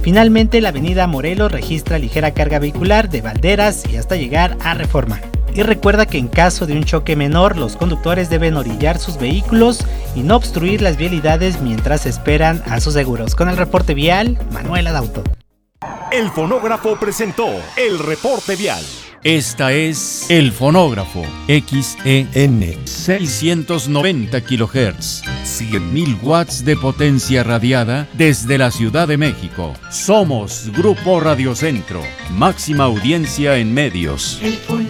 Finalmente, la avenida Morelos registra ligera carga vehicular de Valderas y hasta llegar a Reforma. Y recuerda que en caso de un choque menor, los conductores deben orillar sus vehículos y no obstruir las vialidades mientras esperan a sus seguros. Con el reporte vial, Manuel Adauto. El Fonógrafo presentó el reporte vial. Esta es El Fonógrafo, XEN 690 kHz, 100.000 watts de potencia radiada desde la Ciudad de México. Somos Grupo Radio Centro, máxima audiencia en medios. El Fonógrafo.